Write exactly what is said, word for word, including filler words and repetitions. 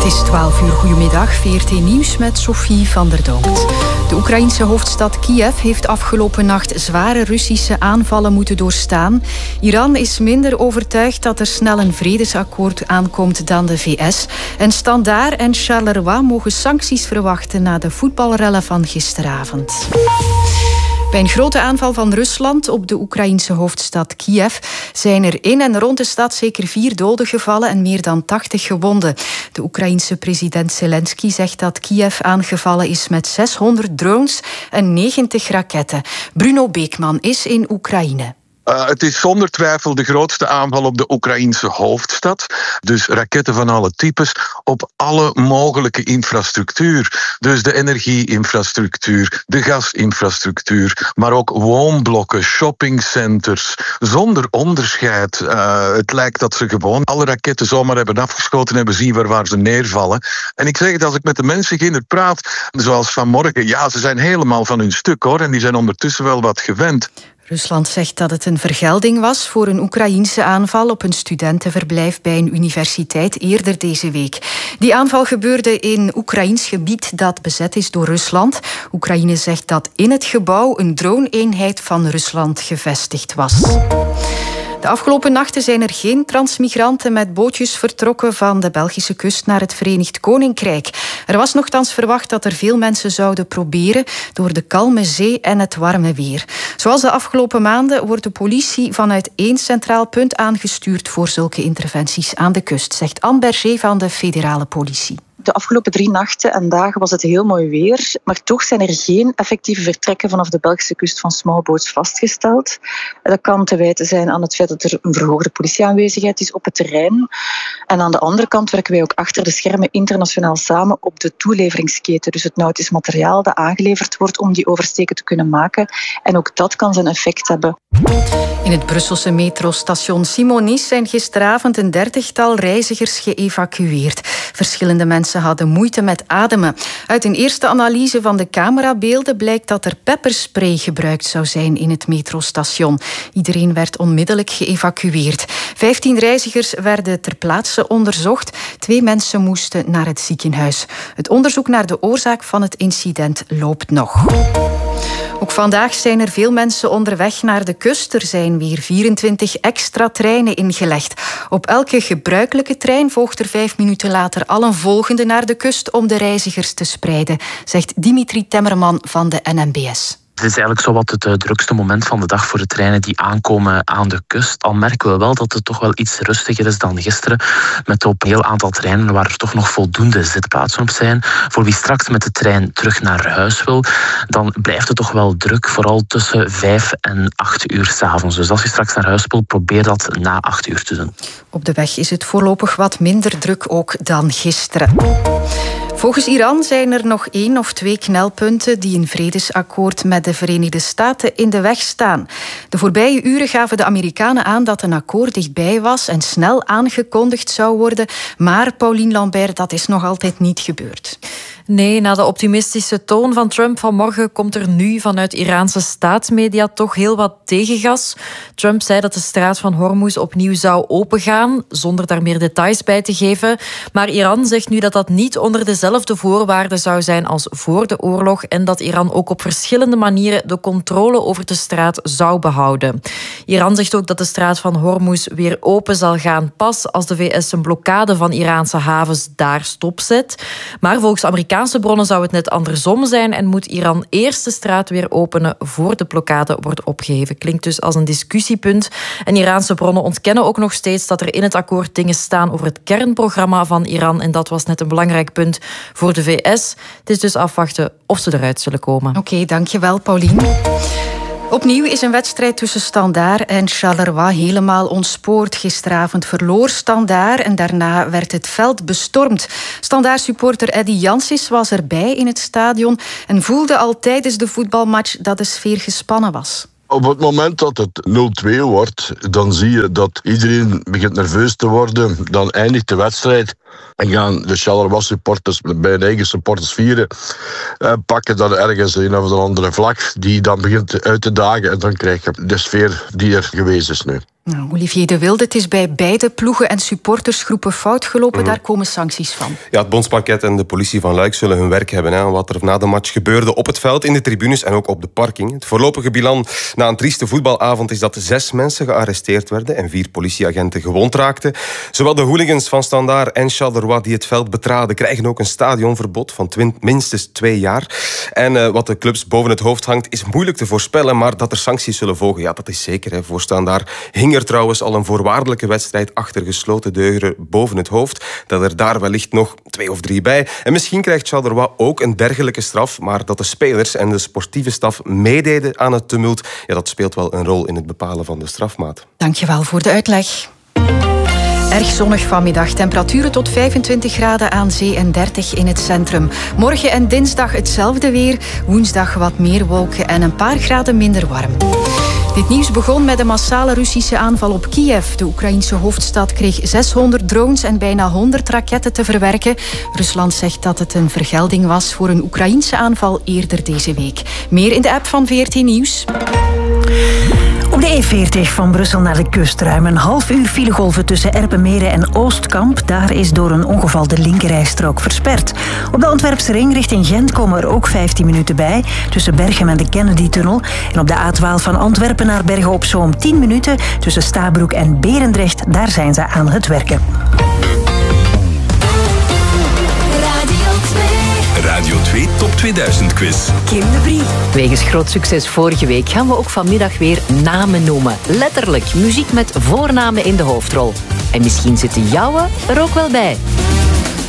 Het is twaalf uur, goedemiddag, V R T Nieuws met Sophie van der Dood. De Oekraïense hoofdstad Kiev heeft afgelopen nacht zware Russische aanvallen moeten doorstaan. Iran is minder overtuigd dat er snel een vredesakkoord aankomt dan de V S. En Standaard en Charleroi mogen sancties verwachten na de voetbalrellen van gisteravond. Bij een grote aanval van Rusland op de Oekraïense hoofdstad Kiev zijn er in en rond de stad zeker vier doden gevallen en meer dan tachtig gewonden. De Oekraïense president Zelensky zegt dat Kiev aangevallen is met zeshonderd drones en negentig raketten. Bruno Beekman is in Oekraïne. Uh, het is zonder twijfel de grootste aanval op de Oekraïense hoofdstad. Dus raketten van alle types op alle mogelijke infrastructuur. Dus de energie-infrastructuur, de gasinfrastructuur, maar ook woonblokken, shoppingcenters, zonder onderscheid. Uh, het lijkt dat ze gewoon alle raketten zomaar hebben afgeschoten en hebben zien waar, waar ze neervallen. En ik zeg het, als ik met de mensen hier praat, zoals vanmorgen, ja, ze zijn helemaal van hun stuk, hoor, en die zijn ondertussen wel wat gewend. Rusland zegt dat het een vergelding was voor een Oekraïense aanval op een studentenverblijf bij een universiteit eerder deze week. Die aanval gebeurde in Oekraïns gebied dat bezet is door Rusland. Oekraïne zegt dat in het gebouw een drone-eenheid van Rusland gevestigd was. De afgelopen nachten zijn er geen transmigranten met bootjes vertrokken van de Belgische kust naar het Verenigd Koninkrijk. Er was nochtans verwacht dat er veel mensen zouden proberen door de kalme zee en het warme weer. Zoals de afgelopen maanden wordt de politie vanuit één centraal punt aangestuurd voor zulke interventies aan de kust, zegt Anne Berger van de federale politie. De afgelopen drie nachten en dagen was het heel mooi weer, maar toch zijn er geen effectieve vertrekken vanaf de Belgische kust van smallboats vastgesteld. Dat kan te wijten zijn aan het feit dat er een verhoogde politieaanwezigheid is op het terrein. En aan de andere kant werken wij ook achter de schermen internationaal samen op de toeleveringsketen. Dus het nautisch materiaal dat aangeleverd wordt om die oversteken te kunnen maken. En ook dat kan zijn effect hebben. In het Brusselse metrostation Simonis zijn gisteravond een dertigtal reizigers geëvacueerd. Verschillende mensen hadden moeite met ademen. Uit een eerste analyse van de camerabeelden blijkt dat er pepperspray gebruikt zou zijn in het metrostation. Iedereen werd onmiddellijk geëvacueerd. Vijftien reizigers werden ter plaatse onderzocht. Twee mensen moesten naar het ziekenhuis. Het onderzoek naar de oorzaak van het incident loopt nog. Ook vandaag zijn er veel mensen onderweg naar de kust. Er zijn weer vierentwintig extra treinen ingelegd. Op elke gebruikelijke trein volgt er vijf minuten later al een volgende naar de kust om de reizigers te spreiden, zegt Dimitri Temmerman van de N M B S. Het is eigenlijk zowat het uh, drukste moment van de dag voor de treinen die aankomen aan de kust. Al merken we wel dat het toch wel iets rustiger is dan gisteren. Met op een heel aantal treinen waar er toch nog voldoende zitplaatsen op zijn. Voor wie straks met de trein terug naar huis wil, dan blijft het toch wel druk. Vooral tussen vijf en acht uur 's avonds. Dus als je straks naar huis wil, probeer dat na acht uur te doen. Op de weg is het voorlopig wat minder druk ook dan gisteren. Volgens Iran zijn er nog één of twee knelpunten die een vredesakkoord met de Verenigde Staten in de weg staan. De voorbije uren gaven de Amerikanen aan dat een akkoord dichtbij was en snel aangekondigd zou worden. Maar, Pauline Lambert, dat is nog altijd niet gebeurd. Nee, na de optimistische toon van Trump vanmorgen komt er nu vanuit Iraanse staatsmedia toch heel wat tegengas. Trump zei dat de straat van Hormuz opnieuw zou opengaan, zonder daar meer details bij te geven. Maar Iran zegt nu dat dat niet onder dezelfde voorwaarden zou zijn als voor de oorlog en dat Iran ook op verschillende manieren de controle over de straat zou behouden. Iran zegt ook dat de straat van Hormuz weer open zal gaan pas als de V S een blokkade van Iraanse havens daar stopzet. Maar volgens Amerikaanse bronnen zou het net andersom zijn en moet Iran eerst de straat weer openen voor de blokkade wordt opgeheven. Klinkt dus als een discussiepunt. En Iraanse bronnen ontkennen ook nog steeds dat er in het akkoord dingen staan over het kernprogramma van Iran. En dat was net een belangrijk punt voor de V S. Het is dus afwachten of ze eruit zullen komen. Oké, okay, dankjewel Pauline. Opnieuw is een wedstrijd tussen Standaard en Charleroi helemaal ontspoord. Gisteravond verloor Standaard en daarna werd het veld bestormd. Standaard-supporter Eddy Jansis was erbij in het stadion en voelde al tijdens de voetbalmatch dat de sfeer gespannen was. Op het moment dat het nul twee wordt, dan zie je dat iedereen begint nerveus te worden. Dan eindigt de wedstrijd en gaan de Charleroi-supporters bij hun eigen supporters vieren. Uh, pakken dan ergens een of andere vlag die dan begint uit te dagen. En dan krijg je de sfeer die er geweest is nu. Nou, Olivier de Wilde, het is bij beide ploegen en supportersgroepen fout gelopen. Mm. Daar komen sancties van. Ja, het bondsparket en de politie van Luik zullen hun werk hebben aan wat er na de match gebeurde op het veld, in de tribunes en ook op de parking. Het voorlopige bilan na een trieste voetbalavond is dat zes mensen gearresteerd werden en vier politieagenten gewond raakten. Zowel de hooligans van Standaard en Charleroi die het veld betraden krijgen ook een stadionverbod van twin, minstens twee jaar. En uh, wat de clubs boven het hoofd hangt is moeilijk te voorspellen, maar dat er sancties zullen volgen, ja, dat is zeker. Hè. Voor Standaard hing er trouwens al een voorwaardelijke wedstrijd achter gesloten deuren boven het hoofd. Dat er daar wellicht nog twee of drie bij. En misschien krijgt Charleroi ook een dergelijke straf, maar dat de spelers en de sportieve staf meededen aan het tumult, ja, dat speelt wel een rol in het bepalen van de strafmaat. Dankjewel voor de uitleg. Erg zonnig vanmiddag. Temperaturen tot vijfentwintig graden aan zee en dertig in het centrum. Morgen en dinsdag hetzelfde weer. Woensdag wat meer wolken en een paar graden minder warm. Dit nieuws begon met een massale Russische aanval op Kiev. De Oekraïense hoofdstad kreeg zeshonderd drones en bijna honderd raketten te verwerken. Rusland zegt dat het een vergelding was voor een Oekraïense aanval eerder deze week. Meer in de app van V R T Nieuws. Op de E veertig van Brussel naar de kust ruim een half uur filegolven tussen Erpenmeren en Oostkamp. Daar is door een ongeval de linkerrijstrook versperd. Op de Antwerpse ring richting Gent komen er ook vijftien minuten bij, tussen Berchem en de Kennedy-tunnel. En op de A twaalf van Antwerpen naar Bergen op Zoom tien minuten, tussen Stabroek en Berendrecht. Daar zijn ze aan het werken. Radio twee Top tweeduizend quiz. Kim de Brie. Wegens groot succes vorige week gaan we ook vanmiddag weer namen noemen. Letterlijk, muziek met voornamen in de hoofdrol. En misschien zit de jouwe er ook wel bij.